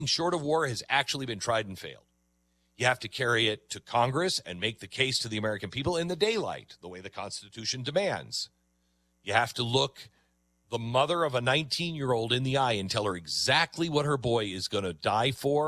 short of war has actually been tried and failed. You have to carry it to Congress and make the case to the American people in the daylight, the way the Constitution demands. You have to look the mother of a 19-year-old in the eye and tell her exactly what her boy is going to die for